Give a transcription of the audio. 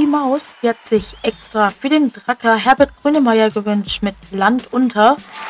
Maus, die hat sich extra für den Dracker Herbert Grönemeyer gewünscht mit Land unter.